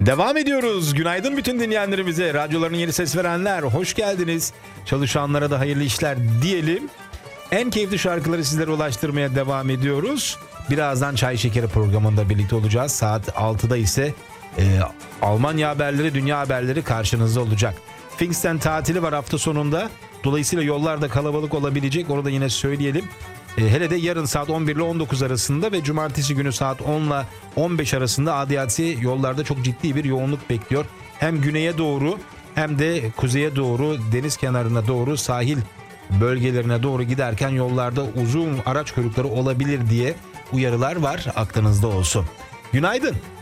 Devam ediyoruz. Günaydın bütün dinleyenlerimize. Radyoların yeni ses verenler, hoş geldiniz. Çalışanlara da hayırlı işler diyelim. En keyifli şarkıları sizlere ulaştırmaya devam ediyoruz. Birazdan Çay Şekeri programında birlikte olacağız. Saat 6'da ise Almanya haberleri, dünya haberleri karşınızda olacak. Pfingsten tatili var hafta sonunda. Dolayısıyla yollarda kalabalık olabilecek. Onu da yine söyleyelim. Hele de yarın saat 11 ile 19 arasında ve cumartesi günü saat 10 ile 15 arasında ADAC yollarda çok ciddi bir yoğunluk bekliyor. Hem güneye doğru hem de kuzeye doğru, deniz kenarına doğru, sahil bölgelerine doğru giderken yollarda uzun araç kuyrukları olabilir diye uyarılar var, aklınızda olsun. Günaydın.